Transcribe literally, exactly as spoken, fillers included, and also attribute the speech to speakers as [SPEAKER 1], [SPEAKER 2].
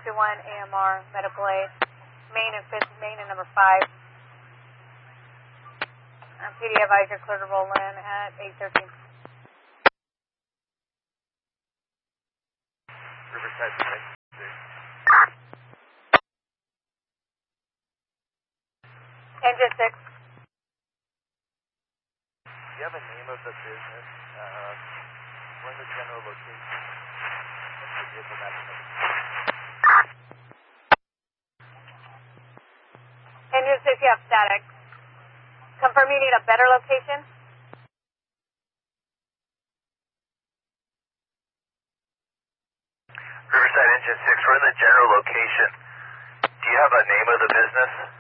[SPEAKER 1] two one A M R, medical aid, main and fifth, main and number five. Um, P D advisor clear to roll in at eight thirteen.
[SPEAKER 2] Riverside,
[SPEAKER 1] Engine six.
[SPEAKER 2] do you have a name of the business? Uh, we're in the general location. What's the vehicle map number?
[SPEAKER 1] Engine six, you have static. Confirm you need a better location?
[SPEAKER 2] Riverside Engine six, we're in the general location. Do you have a name of the business?